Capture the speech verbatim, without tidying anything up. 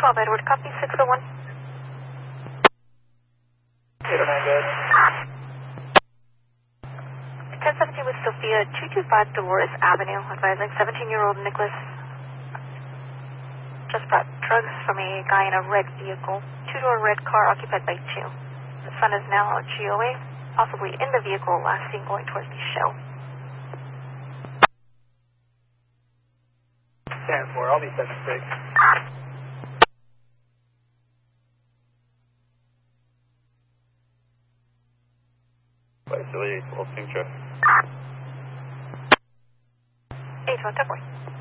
twelve, Edward, copy six oh one. eight oh nine, good. ten seventeen with Sophia, two two five Dolores Avenue, advising seventeen-year-old Nicholas just brought drugs from a guy in a red vehicle, two-door red car occupied by two. The son is now a G O A, possibly in the vehicle, last seen going towards the shell. ten four, I'll be seven six. Vasily, twelve King Jeff. eight one, ten four.